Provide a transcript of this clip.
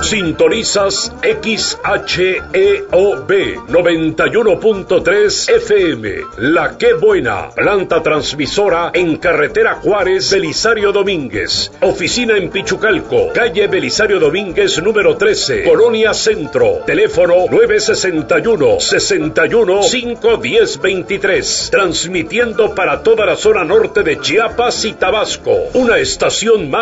Sintonizas XHEOB 91.3 FM. La Qué Buena, planta transmisora en carretera Juárez, Belisario Domínguez. Oficina en Pichucalco, calle Belisario Domínguez número 13, Colonia Centro. Teléfono 961-61-510-23. Transmitiendo para toda la zona norte de Chiapas y Tabasco. Una estación más